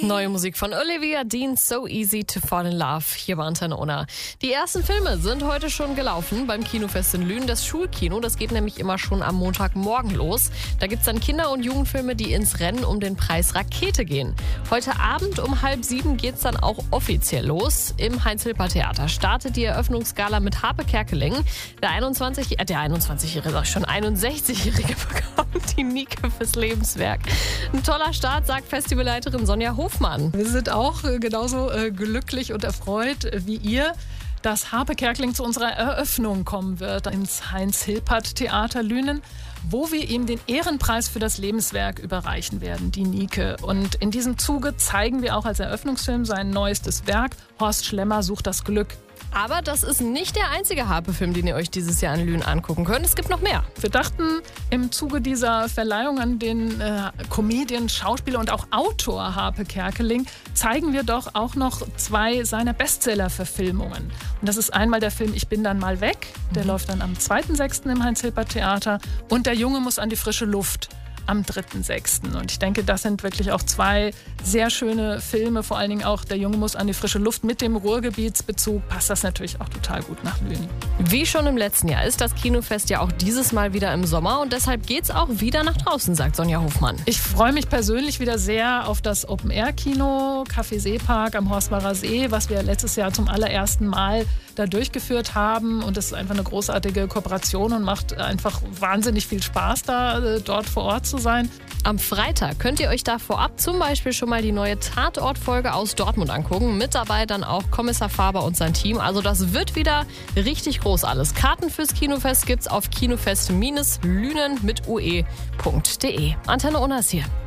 Neue Musik von Olivia Dean, So Easy to Fall in Love, hier bei Antenne Unna. Die ersten Filme sind heute schon gelaufen beim Kinofest in Lünen. Das Schulkino, das geht nämlich immer schon am Montagmorgen los. Da gibt's dann Kinder- und Jugendfilme, die ins Rennen um den Preis Rakete gehen. Heute Abend um 6:30 geht's dann auch offiziell los. Im Heinz-Hilpert-Theater startet die Eröffnungsgala mit Harpe Kerkeling. Der 61-Jährige, sag ich schon, 61-Jährige bekommt die Nike fürs Lebenswerk. Ein toller Start, sagt Festivalleiterin Sonja Hofmann. Wir sind auch genauso glücklich und erfreut wie ihr, dass Harpe Kerkeling zu unserer Eröffnung kommen wird ins Heinz-Hilpert-Theater Lünen, wo wir ihm den Ehrenpreis für das Lebenswerk überreichen werden, die Nike. Und in diesem Zuge zeigen wir auch als Eröffnungsfilm sein neuestes Werk, Horst Schlemmer sucht das Glück. Aber das ist nicht der einzige Harpe-Film, den ihr euch dieses Jahr in Lünen angucken könnt. Es gibt noch mehr. Wir dachten, im Zuge dieser Verleihung an den Comedian, Schauspieler und auch Autor Harpe Kerkeling zeigen wir doch auch noch 2 seiner Bestseller-Verfilmungen. Und das ist einmal der Film Ich bin dann mal weg. Der läuft dann am 2.6. im Heinz-Hilpert-Theater. Und Der Junge muss an die frische Luft am 3.6. Und ich denke, das sind wirklich auch 2 sehr schöne Filme. Vor allen Dingen auch Der Junge muss an die frische Luft. Mit dem Ruhrgebietsbezug passt das natürlich auch total gut nach Lünen. Wie schon im letzten Jahr ist das Kinofest ja auch dieses Mal wieder im Sommer. Und deshalb geht's auch wieder nach draußen, sagt Sonja Hofmann. Ich freue mich persönlich wieder sehr auf das Open-Air-Kino, Café Seepark am Horstmacher See, was wir letztes Jahr zum allerersten Mal da durchgeführt haben. Und es ist einfach eine großartige Kooperation und macht einfach wahnsinnig viel Spaß, dort vor Ort zu sein. Am Freitag könnt ihr euch da vorab zum Beispiel schon mal die neue Tatort-Folge aus Dortmund angucken. Mit dabei dann auch Kommissar Faber und sein Team. Also das wird wieder richtig groß alles. Karten fürs Kinofest gibt's auf kinofest-lünen mit ue.de. Antenne Unna ist hier.